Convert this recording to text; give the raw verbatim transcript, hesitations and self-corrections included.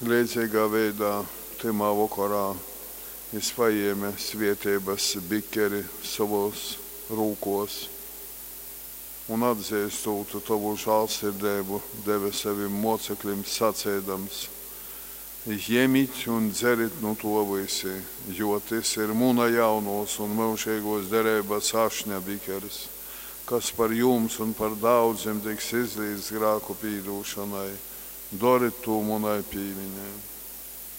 Līdzīgā veidā timā vakarā es paņēmu svētības bikeri savos rūkos un atzīstot tavu žēlsirdību, devi saviem mocekļiem sacēdams: Ņemiet un dzeriet no to visi, jo tas ir mūna jaunos un mūžīgos derības ašņa bikeris, kas par jums un par daudziem tiks izlīdz grēku pīdūšanai. Dariet to munai pīmiņai.